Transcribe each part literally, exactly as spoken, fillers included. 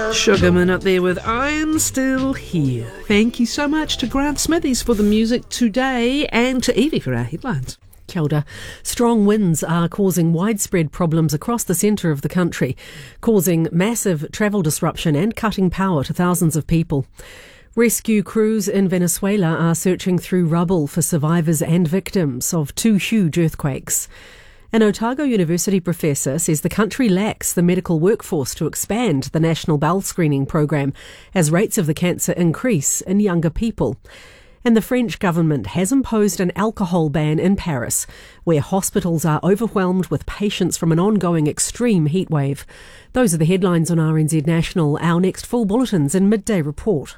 Sugarman up there with I'm Still Here. Thank you so much to Grant Smithies for the music today and to Evie for our headlines. Kia ora. Strong winds are causing widespread problems across the centre of the country, causing massive travel disruption and cutting power to thousands of people. Rescue crews in Venezuela are searching through rubble for survivors and victims of two huge earthquakes. An Otago University professor says the country lacks the medical workforce to expand the national bowel screening program as rates of the cancer increase in younger people. And the French government has imposed an alcohol ban in Paris, where hospitals are overwhelmed with patients from an ongoing extreme heatwave. Those are the headlines on R N Z National. Our next full bulletins in Midday Report.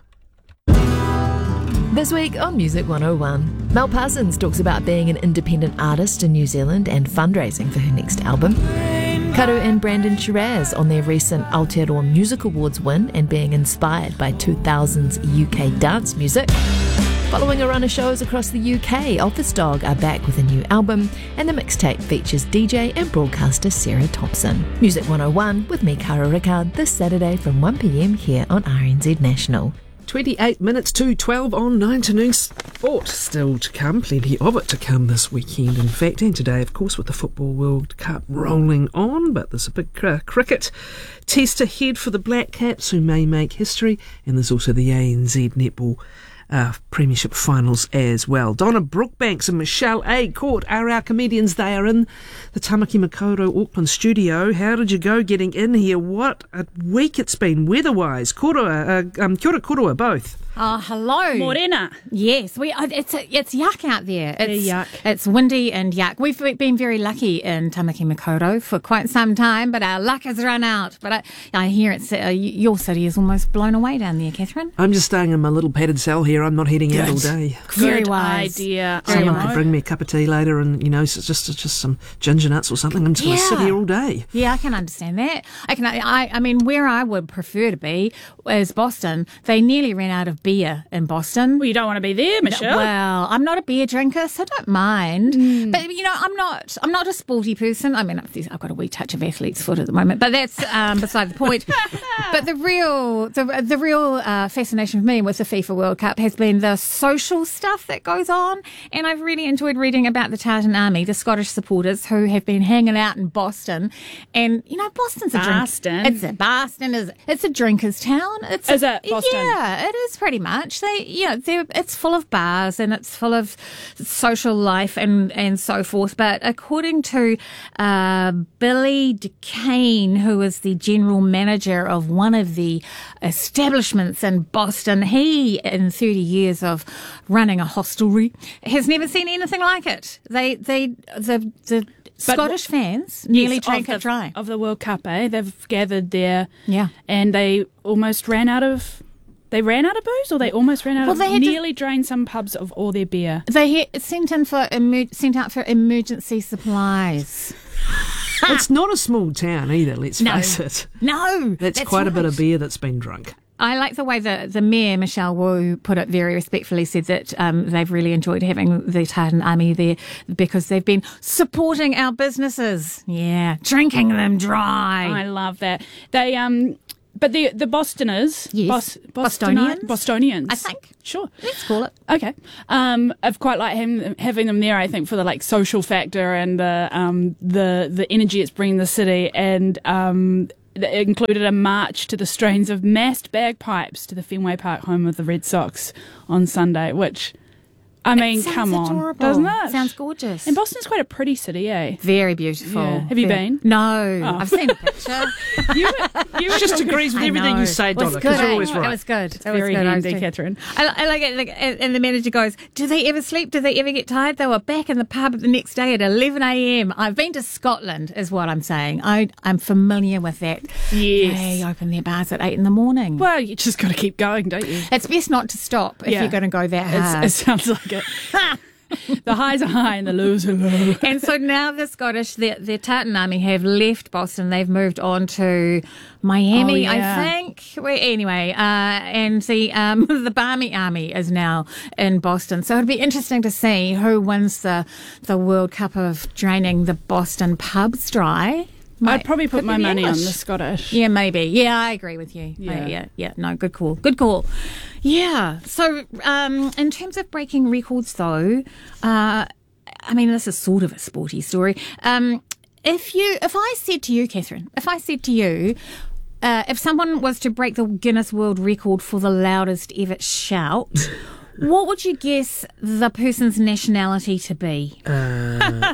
This week on Music one oh one, Mel Parsons talks about being an independent artist in New Zealand and fundraising for her next album. Karu and Brandon Shiraz on their recent Aotearoa Music Awards win and being inspired by two thousands U K dance music. Following a run of shows across the U K, Office Dog are back with a new album, and the mixtape features D J and broadcaster Sarah Thompson. Music one oh one with me, Cara Rickard, this Saturday from one p m here on R N Z National. twenty-eight minutes to twelve on nine to noon sport still to come, plenty of it to come this weekend in fact, and today of course with the Football World Cup rolling on, but there's a big uh, cricket test ahead for the Black Caps who may make history, and there's also the A N Z Netball Uh, Premiership finals as well. Donna Brookbanks and Michelle A. Court are our comedians. They are in the Tamaki Makaurau Auckland studio. How did you go getting in here? What a week it's been weather-wise. Korua, uh, um, kia ora korua, both. Oh, hello. Morena. Yes, we. It's it's yuck out there. It's yeah, yuck. It's windy and yuck. We've been very lucky in Tamaki Makaurau for quite some time, but our luck has run out. But I, I hear it's uh, your city is almost blown away down there, Catherine. I'm just staying in my little padded cell here. I'm not heading Good. out all day. Very Good wise. idea. Very Someone wise. could bring me a cup of tea later, and you know, it's just it's just some ginger nuts or something. I'm just going to sit Yeah. here all day. Yeah, I can understand that. I can. I. I mean, where I would prefer to be is Boston. They nearly ran out of beer in Boston. Well, you don't want to be there, Michelle. Well, I'm not a beer drinker, so I don't mind. Mm. But you know, I'm not. I'm not a sporty person. I mean, I've got a wee touch of athlete's foot at the moment, but that's um, beside the point. But the real, the the real uh, fascination for me with the FIFA World Cup has been the social stuff that goes on, and I've really enjoyed reading about the Tartan Army, the Scottish supporters who have been hanging out in Boston, and you know, Boston's a Boston. drink. It's a Boston is it's a drinkers' town. It's Is a, it Boston? Yeah, it is pretty much. They, you know, they're, it's full of bars and it's full of social life and, and so forth. But according to uh, Billy Duquesne, who is the general manager of one of the establishments in Boston, he, in thirty years of running a hostelry, has never seen anything like it. They, they, the, the But Scottish fans nearly Yes, drank of it the, dry. Of the World Cup, eh? They've gathered there. Yeah. And they almost ran out of... They ran out of booze, or they almost ran out Well, of... they had to- nearly drained some pubs of all their beer. They had sent in for emer- sent out for emergency supplies. It's not a small town either, let's No. face it. No, That's, quite a bit of right. beer that's been drunk. I like the way the, the mayor, Michelle Wu, put it very respectfully, said that um, they've really enjoyed having the Tartan Army there because they've been supporting our businesses. Yeah, drinking them dry. I love that. They... um. But the the Bostoners, Yes. Bos, Bostonians? Bostonians, I think. Sure. Let's call it. Okay. Um, I've quite liked him, having them there, I think, for the like social factor and the um, the the energy it's bringing the city, and um, it included a march to the strains of massed bagpipes to the Fenway Park home of the Red Sox on Sunday, which, I mean, Sounds come on, adorable. doesn't it? Sounds gorgeous. And Boston's quite a pretty city, eh? Very beautiful. Yeah. Have you Very- been? No, Oh. I've seen a picture. You, you Just agrees with I everything know. you say, It was Donna, good, because you're eh? always right. It was good. It was very good. I was handy, doing- Catherine. I, I like it. Like, and and the manager goes, "Do they ever sleep? Do they ever get tired?" They were back in the pub the next day at eleven a m. I've been to Scotland, is what I'm saying. I I'm familiar with that. Yes. They open their bars at eight in the morning. Well, you just got to keep going, don't you? It's best not to stop if Yeah. you're going to go that It's, hard. it sounds like it. The highs are high and the lows are low. And so now the Scottish, the, the Tartan Army have left Boston. They've moved on to Miami, Oh, yeah. I think. Well, anyway, uh, and the um, the Barmy Army is now in Boston. So it'll be interesting to see who wins the the World Cup of draining the Boston pubs dry. I'd probably put could my be the money on English. the Scottish. Yeah, maybe. Yeah, I agree with you. Yeah. Yeah, yeah, yeah. No, good call. Good call. Yeah. So, um, in terms of breaking records, though, uh, I mean, this is sort of a sporty story. Um, if you, if I said to you, Catherine, if I said to you, uh, if someone was to break the Guinness World Record for the loudest ever shout, what would you guess the person's nationality to be? Uh,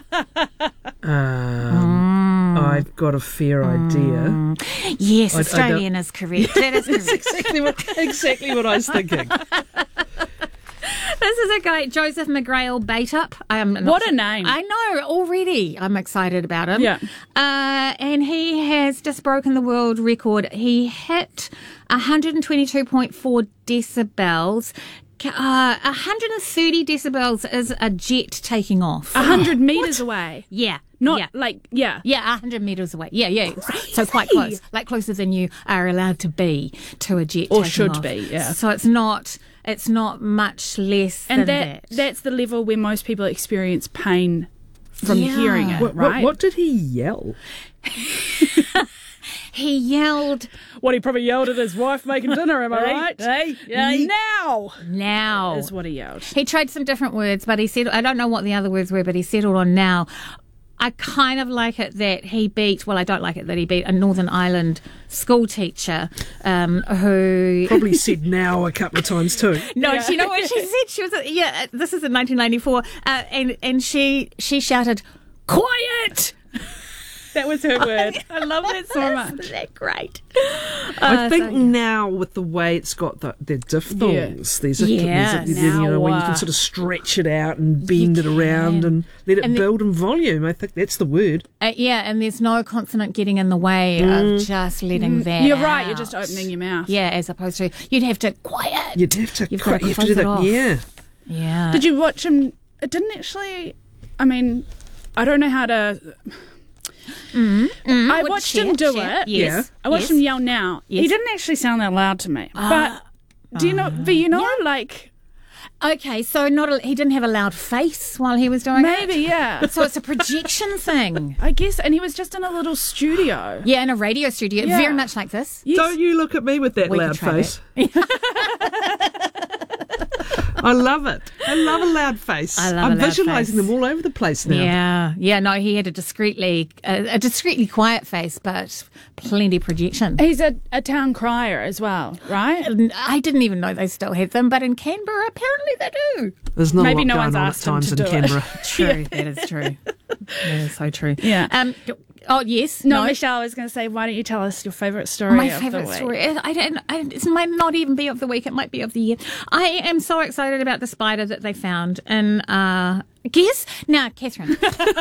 um, I've got a fair idea. Yes, I- I Australian is correct. That is correct. exactly what exactly what I was thinking. This is a guy, Joseph McGrail Bateup. I'm not What a sure- name. I know, already. I'm excited about him. Yeah. Uh, and he has just broken the world record. He hit one hundred twenty-two point four decibels. Uh, one hundred thirty decibels is a jet taking off. A hundred metres away. Yeah. Not yeah. like, yeah. Yeah, one hundred metres away. Yeah, yeah. So quite close. Like closer than you are allowed to be to a jet Or taking should off. be, yeah. So it's not it's not much less And than that, that. that's the level where most people experience pain from Yeah. hearing it, What, what, right? what did he yell? He yelled, What, he probably yelled at his wife making dinner, am I right? Hey, hey. Now now. is what he yelled. He tried some different words, but he said, I don't know what the other words were, but he settled on now. I kind of like it that he beat, well, I don't like it that he beat a Northern Ireland school teacher um, who... Probably said now a couple of times too. No, Yeah. do you know what she said? She was, yeah, this is in nineteen ninety-four, uh, and, and she, she shouted, quiet! That was her word. I love that so much. Isn't that great? I Uh, think so, yeah. now with the way it's got the, the diphthongs, there's a, Yeah, there's a you know now, when you uh, can sort of stretch it out and bend it around can. and let it And the- build in volume. I think that's the word. Uh, yeah, and there's no consonant getting in the way of just letting that You're right, you're out. just opening your mouth. Yeah, as opposed to, you'd have to, quiet! You'd have to, You've cra- got to you have to do close it that. off. Yeah. Yeah. Did you watch him? It didn't actually, I mean, I don't know how to. Mm, I would watched share, him do share. it. Yes. I watched yes. him yell now. He Yes. didn't actually sound that loud to me. but do you know, but you know, like, Okay, so not a, he didn't have a loud face while he was doing maybe, it? yeah. So it's a projection thing. I guess, and he was just in a little studio. Yeah, in a radio studio, Yeah. very much like this. Yes. Don't you look at me with that We could loud try face. I love it. I love a loud face. I love I'm a loud visualising face. them all over the place now. Yeah, yeah. No, he had a discreetly, a, a discreetly quiet face, but plenty projection. He's a, a town crier as well, right? I didn't even know they still had them, but in Canberra, apparently they do. There's not Maybe a lot no going one's on at asked him times to in do it. Canberra. True, that is true. That is so true. Yeah. Um. Oh yes. No, Michelle, I was going to say, why don't you tell us your favourite story My of the favourite week? story. I don't. I, it might not even be of the week. It might be of the year. I am so excited about the spider that they found in. Uh, guess now, Catherine.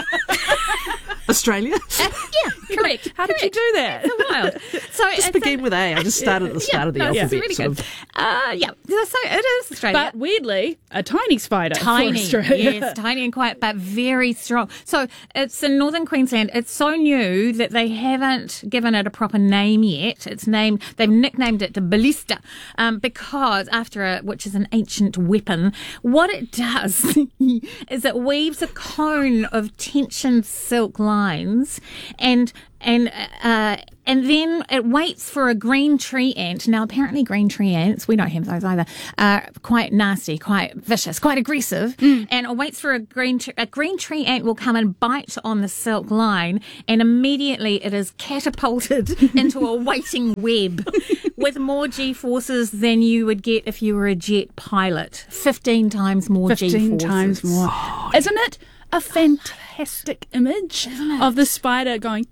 Australia? Uh, yeah, correct. How did you do that? It's wild. So Just it's begin a- with A. I just started at the start yeah, of the no, it's alphabet. really sort good. of. Uh, yeah. So it is Australia. But weirdly, a tiny spider Tiny, for Australia. yes, tiny and quiet, but very strong. So it's in northern Queensland. It's so new that they haven't given it a proper name yet. It's named, they've nicknamed it ballista, um, because after a, which is an ancient weapon, what it does is it weaves a cone of tensioned silk lines and and uh, and then it waits for a green tree ant. Now, apparently, green tree ants, we don't have those either, are quite nasty, quite vicious, quite aggressive. Mm. And it waits for a green tr- a green tree ant will come and bite on the silk line, and immediately it is catapulted into a waiting web with more G forces than you would get if you were a jet pilot. Fifteen times more G Fifteen forces. times more. Isn't it a fantastic image of the spider going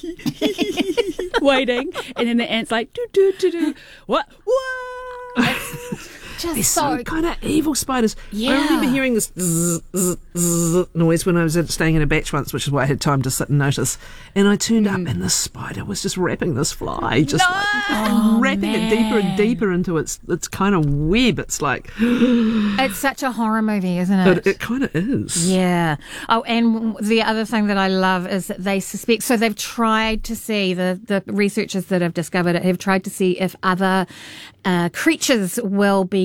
waiting, and then the ant's like do do do do what what? Just They're so so kind of evil spiders. Yeah. I remember hearing this zzz, zzz, zzz noise when I was at- staying in a batch once, which is why I had time to sit and notice. And I turned up, and the spider was just wrapping this fly, just like Oh, wrapping it deeper and deeper into its its kind of web. It's like it's such a horror movie, isn't it? it, it kind of is. Yeah. Oh, and the other thing that I love is that they suspect. So they've tried to see the the researchers that have discovered it have tried to see if other uh, creatures will be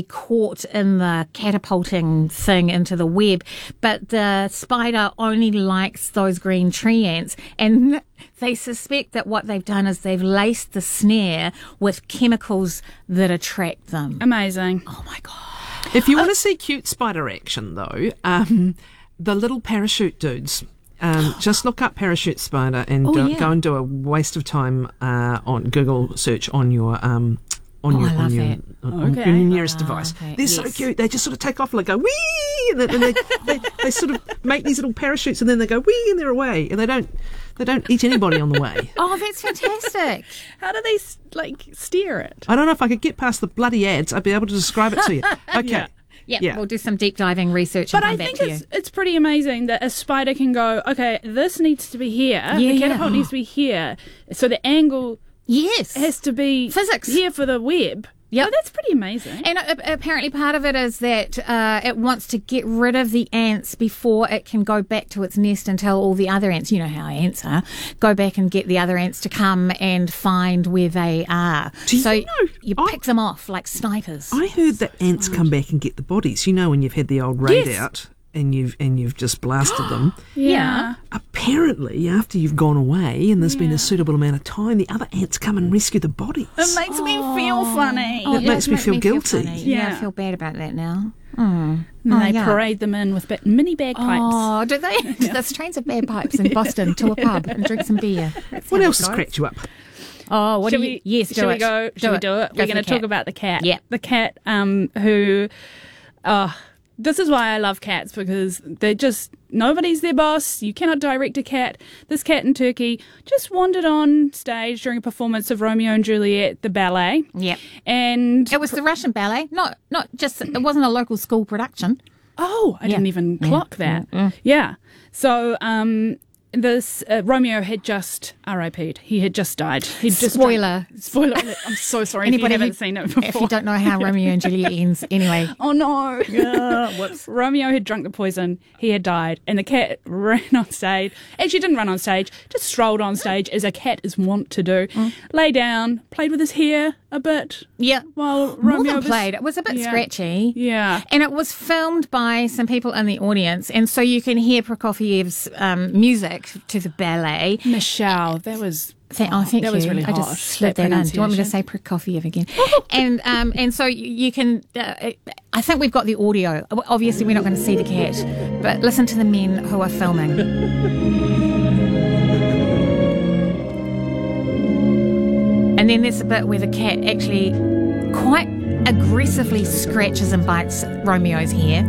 be caught in the catapulting thing into the web, but the spider only likes those green tree ants, and they suspect that what they've done is they've laced the snare with chemicals that attract them. Amazing. Oh my God. If you want to see cute spider action, though, um, the little parachute dudes. Um, just look up parachute spider and Oh, do, yeah. go and do a waste of time uh, on Google search on your um, on Oh, your I on love your, that. on, on Okay. your nearest I device. love that, They're so yes. cute. They just sort of take off and like go wee, and, they, and they, they they sort of make these little parachutes and then they go wee and they're away, and they don't they don't eat anybody on the way. Oh, that's fantastic. How do they like steer it? I don't know if I could get past the bloody ads. I'd be able to describe it to you. Okay. Yeah. Yep, Yeah. we'll do some deep diving research and But come I back think to you. it's it's pretty amazing that a spider can go, okay, this needs to be here. Yeah, the yeah. catapult needs to be here. So the angle Yes. has to be Physics. here for the web. Yep. Oh, that's pretty amazing. And uh, apparently part of it is that uh, it wants to get rid of the ants before it can go back to its nest and tell all the other ants, you know how ants are, go back and get the other ants to come and find where they are. Do you so know- you I- pick them off like snipers. I heard that ants come back and get the bodies. You know when you've had the old raid Yes. out and you've and you've just blasted them. yeah. Apparently, after you've gone away and there's been a suitable amount of time, the other ants come and rescue the bodies. It makes me feel funny. That it makes does me make feel guilty. funny. Yeah. I Yeah. feel bad about that now. And Oh, they yeah. parade them in with ba- mini bagpipes. Oh, do they? There's trains of bagpipes in Boston to a pub and drink some beer. That's What how else it has goes. cracked you up? Oh, what Shall do you? we, Yes, do shall it. we go? Shall we do it? Go We're for going the to talk cat. about the cat. Yeah. The cat um, who, uh, this is why I love cats, because they're just, nobody's their boss. You cannot direct a cat. This cat in Turkey just wandered on stage during a performance of Romeo and Juliet, the ballet. Yep. And, It was the Russian ballet, not not just. It wasn't a local school production. oh, I didn't Yeah. even clock that. Yeah. So, um, this uh, Romeo had just R I P'd. He had just died. He'd just Spoiler. Spoiler alert. I'm so sorry Anybody if you haven't who- seen it before. If you don't know how Romeo and Juliet ends, anyway. Oh no! Whoops. Romeo had drunk the poison. He had died, and the cat ran on stage. Actually, didn't run on stage. Just strolled on stage, as a cat is wont to do. Lay down, played with his hair a bit Yeah. while More Romeo than was played. It was a bit Yeah. scratchy. Yeah. And it was filmed by some people in the audience, and so you can hear Prokofiev's um, music to the ballet. Michelle, that was. Thank, oh, thank that you. was really I hot, just slid that that in. Do you want me to pronunciation. say Prokofiev again? and um, and so you you can. Uh, I think we've got the audio. Obviously, we're not going to see the cat, but listen to the men who are filming. And then there's a bit where the cat actually quite aggressively scratches and bites Romeo's hair.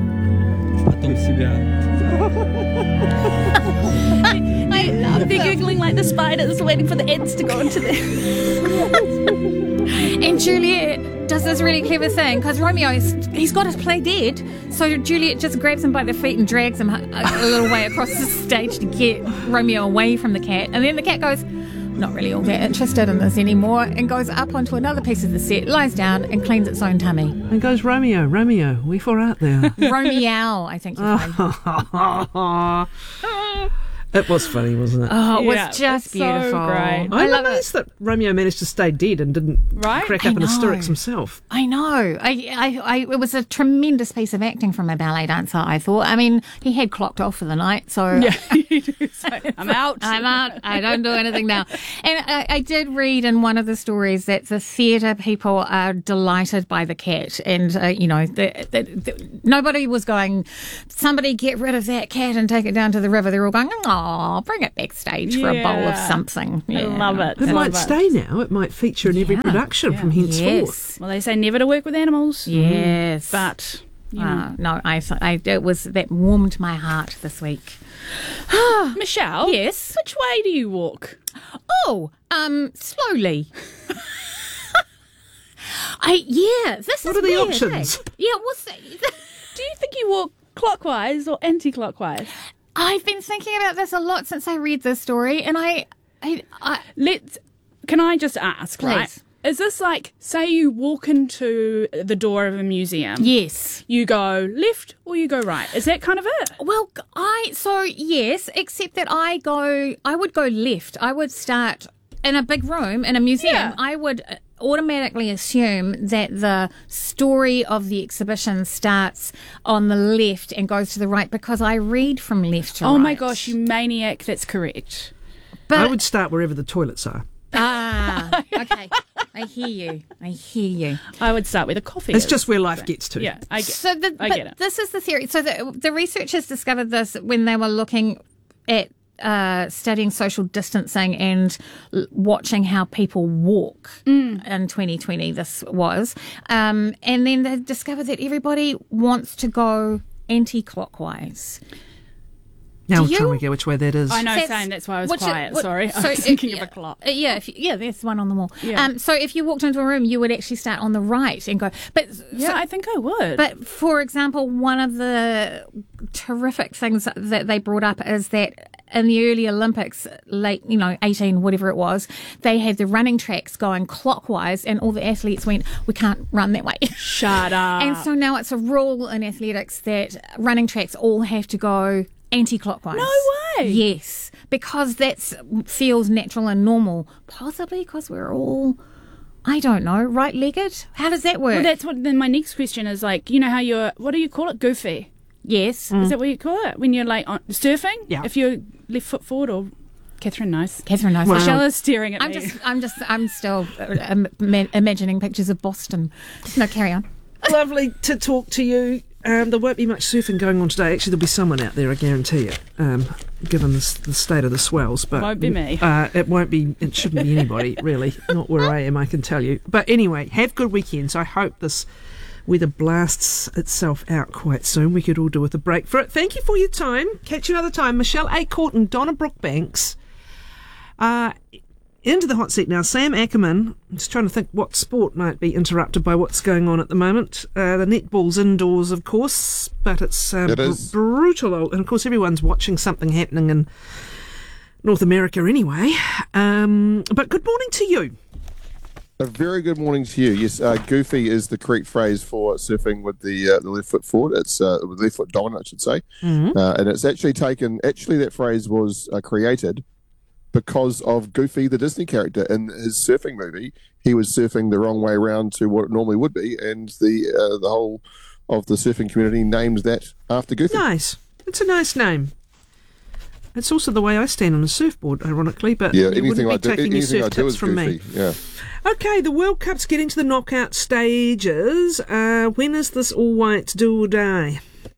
I love They're giggling like the spiders waiting for the ants to go into the. And Juliet does this really clever thing because Romeo is, he's got to play dead, so Juliet just grabs him by the feet and drags him a, a little way across the stage to get Romeo away from the cat, and then the cat goes, not really all that interested in this anymore, and goes up onto another piece of the set, lies down and cleans its own tummy. And goes, Romeo, Romeo, we for out there. Romeo, I think you find. It was funny, wasn't it? Oh, it was Yeah, just it's so beautiful. great. I'm I love it. amazed that Romeo managed to stay dead and didn't Right? crack I up in his know. stirrups himself. I know. I, I, I, it was a tremendous piece of acting from a ballet dancer, I thought. I mean, he had clocked off for the night, so Yeah, you do say, I'm out. I'm out. I don't do anything now. And I, I did read in one of the stories that the theatre people are delighted by the cat. And, uh, you know, the, the, the, nobody was going, somebody get rid of that cat and take it down to the river. They're all going, oh, bring it backstage for a bowl of Yeah. something. I love it. It I might love it. stay now. It might feature in every Yeah. production from henceforth. Yes. Well, they say never to work with animals. Yes. But you know. Uh, no, I, I, it was, that warmed my heart this week. Michelle, Yes. which way do you walk? Oh, um, slowly. I yeah. This What is are the weird, options? eh? Yeah, what's that? Do you think you walk clockwise or anti-clockwise? I've been thinking about this a lot since I read this story, and I, I, I Let's. Can I just ask, right? Please. Is this like, say you walk into the door of a museum, yes. you go left or you go right? Is that kind of it? Well, I so yes, except that I go. I would go left. I would start in a big room in a museum. Yeah. I would uh, automatically assume that the story of the exhibition starts on the left and goes to the right because I read from left to oh right. Oh my gosh, you maniac, that's correct. But, I would start wherever the toilets are. Ah, okay. I hear you. I hear you. I would start with a coffee. It's is. just where life gets to. Yeah, I get, so the, I but get it. This is the theory. So the, the researchers discovered this when they were looking at uh, studying social distancing and l- watching how people walk Mm. in twenty twenty. This was, um, and then they discovered that everybody wants to go anti-clockwise. Now Do I'm trying you- to get which way that is. I know, That's- same. That's why I was which it- quiet. what- Sorry, so I was if- thinking yeah, of a clock. uh, Yeah, if, yeah, there's one on the wall. Yeah. Um, so if you walked into a room, you would actually start on the right and go. But Yeah, so, I think I would. But for example, one of the terrific things that they brought up is that in the early Olympics, late, you know, eighteen, whatever it was, they had the running tracks going clockwise and all the athletes went, we can't run that way. Shut up. And so now it's a rule in athletics that running tracks all have to go anti-clockwise. No way. Yes, because that feels natural and normal. Possibly because we're all, I don't know, right-legged? How does that work? Well, that's what. Then my next question is like, you know how you're, what do you call it? Goofy. yes. Is that what you call it when you're like on, surfing? Yeah. If you're left foot forward, or Catherine knows. Catherine knows. Wow. Michelle is staring at I'm me. just, I'm just, I'm still uh, im- ima- imagining pictures of Boston. No, carry on. Lovely to talk to you. Um, there won't be much surfing going on today. Actually, there'll be someone out there, I guarantee you, um, given the, s- the state of the swells. But Won't be me. Uh, it won't be. It shouldn't be anybody, really. Not where I am, I can tell you. But anyway, have good weekends. I hope this weather blasts itself out quite soon. We could all do with a break for it. Thank you for your time. Catch you another time. Michelle Acorn and Donna Brookbanks. Uh, into the hot seat now. Sam Ackerman. I'm just trying to think what sport might be interrupted by what's going on at the moment. Uh, the netball's indoors, of course, but it's um, It is. br- brutal. And of course, everyone's watching something happening in North America anyway. Um, but good morning to you. A very good morning to you. Yes, uh, goofy is the correct phrase for surfing with the uh, the left foot forward. It's uh, with left foot dominant, I should say. Mm-hmm. Uh, and it's actually taken. Actually, that phrase was uh, created because of Goofy, the Disney character, in his surfing movie. He was surfing the wrong way around to what it normally would be, and the uh, the whole of the surfing community named that after Goofy. Nice. It's a nice name. It's also the way I stand on a surfboard, ironically, but Yeah, you anything I wouldn't be do, taking your anything surf I do tips is from Goofy. me. Yeah. Okay, the World Cup's getting to the knockout stages. Uh, when is this All Whites do or die?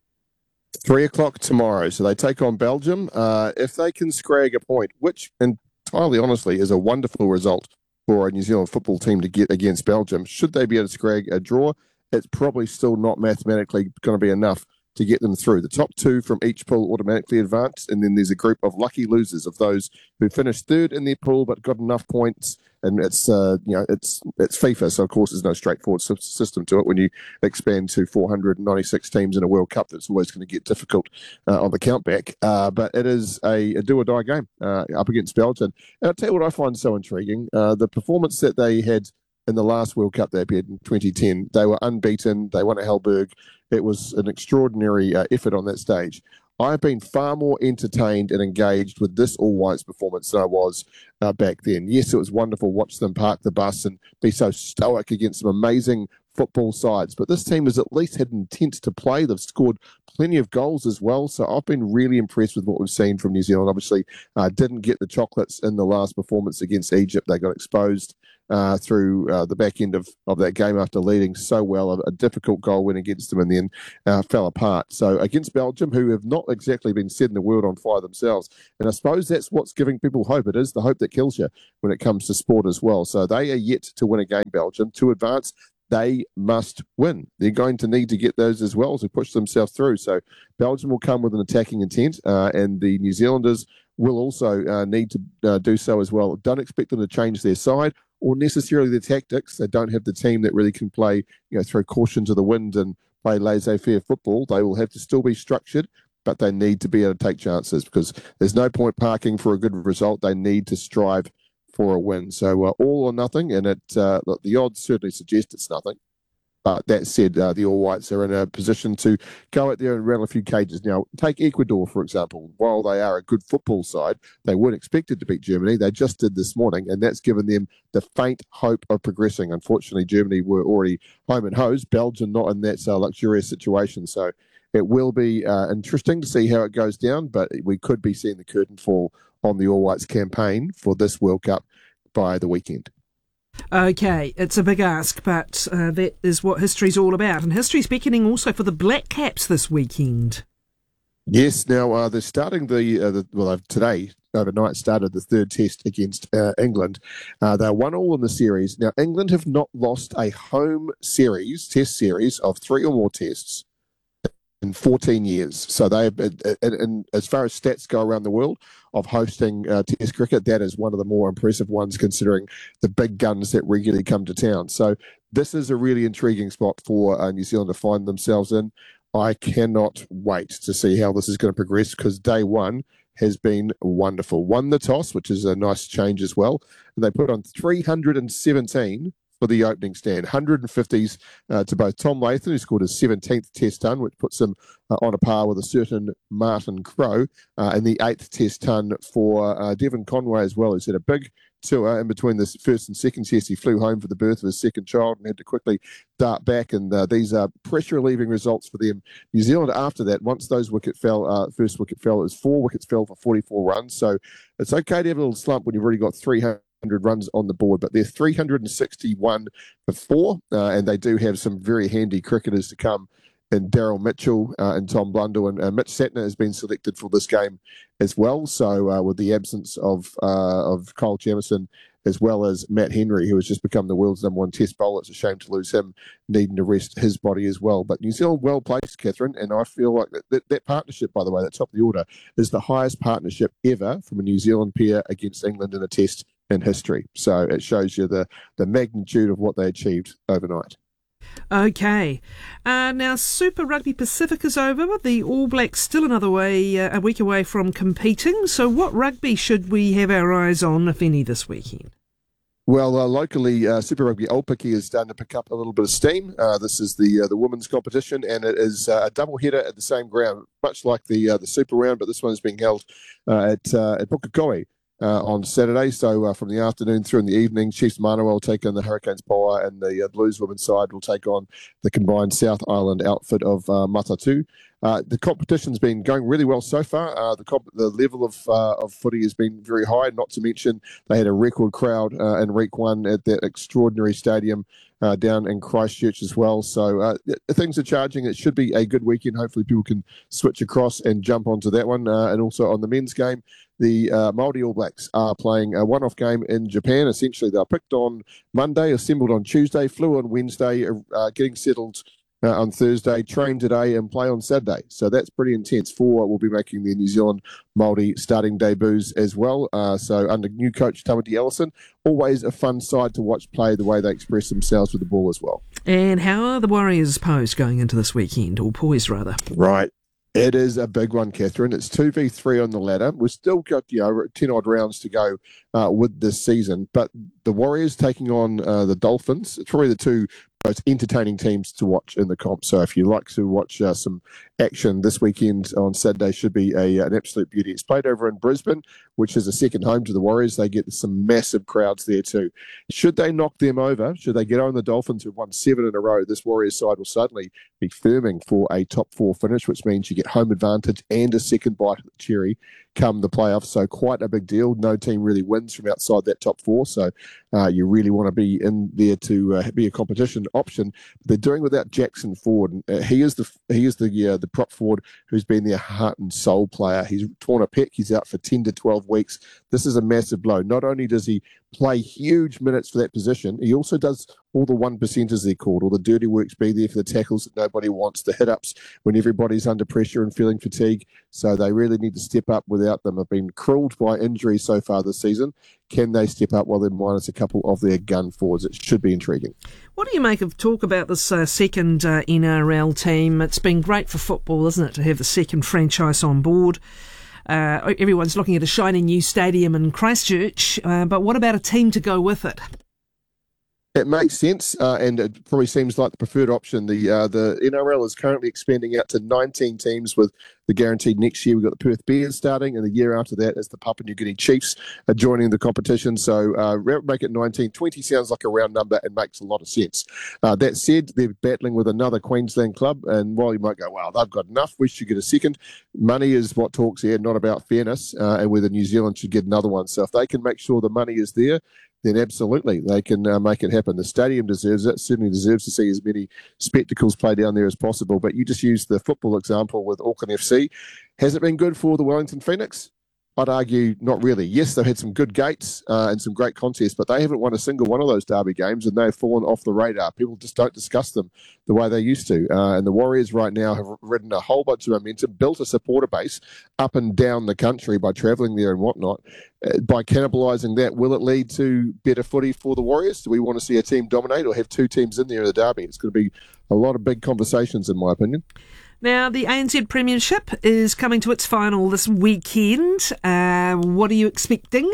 Three o'clock tomorrow. So they take on Belgium. Uh, if they can scrag a point, which entirely honestly is a wonderful result for a New Zealand football team to get against Belgium, should they be able to scrag a draw, it's probably still not mathematically going to be enough to get them through. The top two from each pool automatically advance, and then there's a group of lucky losers of those who finished third in their pool but got enough points. And it's uh, you know it's it's FIFA, so of course there's no straightforward sy- system to it. When you expand to four hundred ninety-six teams in a World Cup, that's always going to get difficult uh, on the countback. Uh, but it is a, a do or die game uh, up against Belgium. And I'll tell you what I find so intriguing: uh, the performance that they had in the last World Cup they appeared in twenty ten. They were unbeaten. They won at Hellberg. It was an extraordinary uh, effort on that stage. I've been far more entertained and engaged with this All Whites performance than I was uh, back then. Yes, it was wonderful to watch them park the bus and be so stoic against some amazing football sides. But this team has at least had intent to play. They've scored plenty of goals as well. So I've been really impressed with what we've seen from New Zealand. Obviously, uh, didn't get the chocolates in the last performance against Egypt. They got exposed uh, through uh, the back end of, of that game after leading so well. A, a difficult goal win against them and then uh, fell apart. So against Belgium, who have not exactly been setting the world on fire themselves. And I suppose that's what's giving people hope. It is the hope that kills you when it comes to sport as well. So they are yet to win a game, Belgium. To advance, they must win. They're going to need to get those as well to push themselves through. So Belgium will come with an attacking intent, uh, and the New Zealanders will also uh, need to uh, do so as well. Don't expect them to change their side or necessarily their tactics. They don't have the team that really can play, you know, throw caution to the wind and play laissez-faire football. They will have to still be structured, but they need to be able to take chances because there's no point parking for a good result. They need to strive for a win. So uh, all or nothing, and it uh, look, the odds certainly suggest it's nothing. But that said, uh, the All Whites are in a position to go out there and rattle a few cages. Now, take Ecuador, for example. While they are a good football side, they weren't expected to beat Germany. They just did this morning, and that's given them the faint hope of progressing. Unfortunately, Germany were already home and hosed. Belgium not in that uh, luxurious situation. So it will be uh, interesting to see how it goes down, but we could be seeing the curtain fall on the All Whites campaign for this World Cup by the weekend. Okay, it's a big ask, but uh, that is what history's all about. And history's beckoning also for the Black Caps this weekend. Yes, now uh, they're starting the, uh, the well, they've today, overnight, started the third test against uh, England. Uh, they're one all in the series. Now, England have not lost a home series, test series, of three or more tests in fourteen years. So they, and as far as stats go around the world of hosting uh, Test cricket, that is one of the more impressive ones, considering the big guns that regularly come to town. So this is a really intriguing spot for uh, New Zealand to find themselves in. I cannot wait to see how this is going to progress, because day one has been wonderful. Won the toss, which is a nice change as well, and they put on three hundred seventeen for the opening stand. one hundred fifties uh, to both Tom Latham, who scored his seventeenth test ton, which puts him uh, on a par with a certain Martin Crowe, uh, and the eighth test ton for uh, Devon Conway as well, who's had a big tour in between the first and second test. He flew home for the birth of his second child and had to quickly dart back, and uh, these are pressure-relieving results for them. New Zealand after that, once those wicket fell, uh, first wicket fell, it was four wickets fell for forty-four runs, so it's okay to have a little slump when you've already got three hundred runs on the board, but they're three hundred sixty-one for four, uh, and they do have some very handy cricketers to come in Daryl Mitchell uh, and Tom Blundell, and uh, Mitch Satner has been selected for this game as well. So uh, with the absence of uh, of Kyle Jamieson, as well as Matt Henry, who has just become the world's number one test bowler, it's a shame to lose him, needing to rest his body as well. But New Zealand well placed, Catherine, and I feel like that, that, that partnership, by the way, that top of the order, is the highest partnership ever from a New Zealand pair against England in a test in history. So it shows you the, the magnitude of what they achieved overnight. Okay. Uh, now, Super Rugby Pacific is over, but the All Blacks still another way, uh, a week away from competing. So what rugby should we have our eyes on, if any, this weekend? Well, uh, locally, uh, Super Rugby Aupiki is starting to pick up a little bit of steam. Uh, this is the uh, the women's competition, and it is uh, a double header at the same ground, much like the uh, the Super Round, but this one is being held uh, at uh, at Pukekohe uh, on Saturday. So uh, from the afternoon through in the evening, Chiefs Manawa will take on the Hurricanes Poa, and the uh, Blues women's side will take on the combined South Island outfit of uh, Matatu. Uh, the competition's been going really well so far. Uh, the comp- the level of uh, of footy has been very high, not to mention they had a record crowd uh, in Week one at that extraordinary stadium uh, down in Christchurch as well. So uh, things are charging. It should be a good weekend. Hopefully people can switch across and jump onto that one. Uh, and also on the men's game, the uh, Māori All Blacks are playing a one-off game in Japan. Essentially, they were picked on Monday, assembled on Tuesday, flew on Wednesday, uh, getting settled Uh, on Thursday, train today, and play on Saturday. So that's pretty intense. Four will be making their New Zealand Māori starting debuts as well. Uh, so under new coach Tamati Ellison, always a fun side to watch play, the way they express themselves with the ball as well. And how are the Warriors posed going into this weekend, or poised rather? Right. It is a big one, Catherine. It's two v three on the ladder. We've still got, you know, ten-odd rounds to go uh, with this season. But the Warriors taking on uh, the Dolphins, it's probably the two most entertaining teams to watch in the comp. So if you like to watch uh, some action this weekend on Saturday, should be a, an absolute beauty. It's played over in Brisbane, which is a second home to the Warriors. They get some massive crowds there too. Should they knock them over, should they get on the Dolphins, who've won seven in a row, this Warriors side will suddenly be firming for a top four finish, which means you get home advantage and a second bite of the cherry come the playoffs. So quite a big deal. No team really wins from outside that top four. So uh, you really want to be in there to uh, be a competition option. They're doing without Jackson Ford. And, uh, he is the he is the uh, the prop forward who's been their heart and soul player. He's torn a pec. He's out for ten to twelve weeks. This is a massive blow. Not only does he play huge minutes for that position, he also does all the one percenters they're called, all the dirty works, be there for the tackles that nobody wants, the hit-ups when everybody's under pressure and feeling fatigue. So they really need to step up without them. Have been crippled by injury so far this season. Can they step up while they're minus a couple of their gun forwards? It should be intriguing. What do you make of talk about this uh, second uh, N R L team? It's been great for football, isn't it, to have the second franchise on board? Uh, everyone's looking at a shiny new stadium in Christchurch, uh, but what about a team to go with it? It makes sense, uh, and it probably seems like the preferred option. The uh, the N R L is currently expanding out to nineteen teams with the guaranteed next year. We've got the Perth Bears starting, and the year after that is the Papua New Guinea Chiefs are joining the competition. So uh, make it nineteen. twenty sounds like a round number and makes a lot of sense. Uh, that said, they're battling with another Queensland club, and while you might go, well, they've got enough, we should get a second. Money is what talks here, not about fairness, uh, and whether New Zealand should get another one. So if they can make sure the money is there, then absolutely they can uh, make it happen. The stadium deserves it, certainly deserves to see as many spectacles play down there as possible. But you just used the football example with Auckland F C. Has it been good for the Wellington Phoenix? I'd argue not really. Yes, they've had some good gates uh, and some great contests, but they haven't won a single one of those derby games, and they've fallen off the radar. People just don't discuss them the way they used to. Uh, and the Warriors right now have ridden a whole bunch of momentum, built a supporter base up and down the country by travelling there and whatnot. Uh, by cannibalising that, will it lead to better footy for the Warriors? Do we want to see a team dominate or have two teams in there in the derby? It's going to be a lot of big conversations, in my opinion. Now, the A N Z Premiership is coming to its final this weekend. Uh, what are you expecting?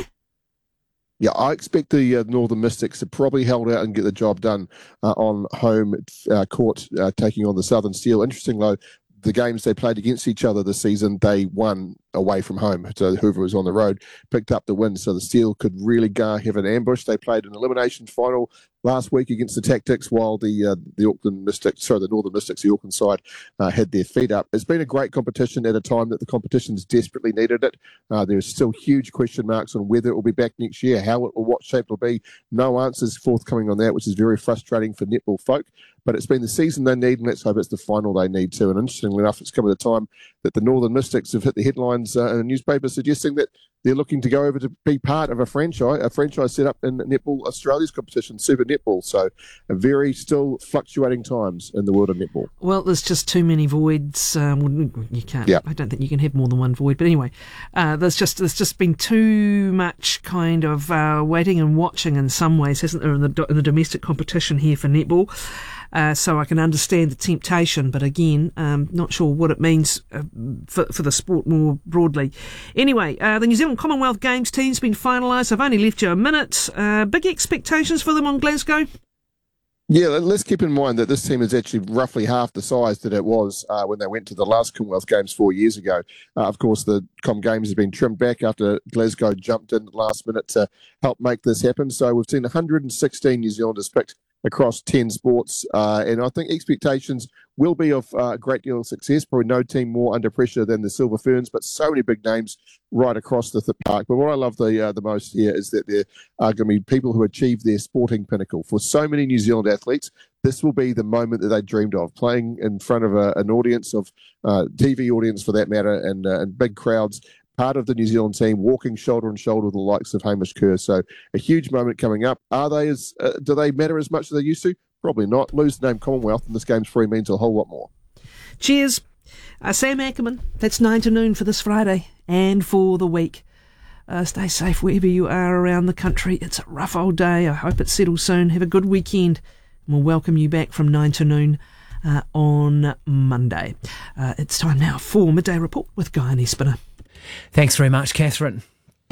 Yeah, I expect the uh, Northern Mystics to probably hold out and get the job done uh, on home uh, court, uh, taking on the Southern Steel. Interesting, though, the games they played against each other this season, they won away from home. So whoever was on the road picked up the win. So the Steel could really go have an ambush. They played an elimination final last week against the Tactics, while the uh, the Auckland Mystics, sorry, the Northern Mystics, the Auckland side, uh, had their feet up. It's been a great competition at a time that the competition's desperately needed it. Uh, there's still huge question marks on whether it will be back next year, how it or what shape it will be. No answers forthcoming on that, which is very frustrating for netball folk. But it's been the season they need, and let's hope it's the final they need too. And interestingly enough, it's come at a time that the Northern Mystics have hit the headlines uh, in the newspaper suggesting that they're looking to go over to be part of a franchise, a franchise set up in Netball Australia's competition, Super Netball. So a very still fluctuating times in the world of netball. Well, there's just too many voids. Um, you can't. Yep. I don't think you can have more than one void. But anyway, uh, there's just there's just been too much kind of uh, waiting and watching in some ways, hasn't there, in the, in the domestic competition here for netball. Uh, so I can understand the temptation, but again, um, not sure what it means uh, for, for the sport more broadly. Anyway, uh, the New Zealand Commonwealth Games team's been finalised. I've only left you a minute. Uh, big expectations for them on Glasgow? Yeah, let's keep in mind that this team is actually roughly half the size that it was uh, when they went to the last Commonwealth Games four years ago. Uh, of course, the Com Games have been trimmed back after Glasgow jumped in last minute to help make this happen. So we've seen one hundred sixteen New Zealanders picked across ten sports, uh, and I think expectations will be of uh, a great deal of success. Probably no team more under pressure than the Silver Ferns, but so many big names right across the th- park. But what I love the uh, the most here is that there are going to be people who achieve their sporting pinnacle. For so many New Zealand athletes, this will be the moment that they dreamed of, playing in front of a, an audience of uh, T V audience for that matter, and, uh, and big crowds. Part of the New Zealand team, walking shoulder and shoulder with the likes of Hamish Kerr. So a huge moment coming up. Are they as? Uh, do they matter as much as they used to? Probably not. Lose the name Commonwealth and this game's free means a whole lot more. Cheers. Uh, Sam Ackerman, that's nine to noon for this Friday and for the week. Uh, stay safe wherever you are around the country. It's a rough old day. I hope it settles soon. Have a good weekend. And we'll welcome you back from nine to noon uh, on Monday. Uh, it's time now for Midday Report with Guy and Espiner. Thanks very much, Catherine.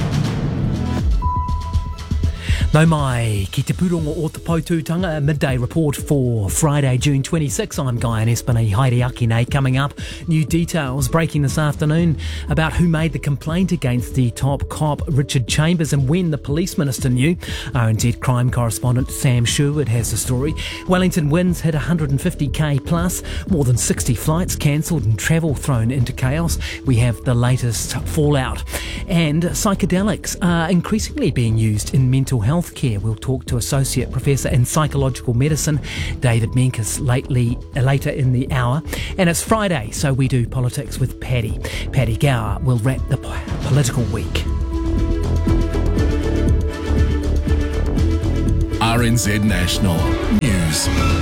Nau mai, ki te pūrongo o te Pautūtanga, a midday report for Friday, June twenty-sixth. I'm Guy and Espiner, haere aki nei. Coming up, new details breaking this afternoon about who made the complaint against the top cop, Richard Chambers, and when the police minister knew. R N Z crime correspondent Sam Sherwood has the story. Wellington winds hit one hundred fifty k plus, more than sixty flights cancelled and travel thrown into chaos. We have the latest fallout. And psychedelics are increasingly being used in mental health care. We'll talk to Associate Professor in Psychological Medicine David Menkes lately, later in the hour. And it's Friday, so we do politics with Paddy. Paddy Gower will wrap the political week. R N Z National News.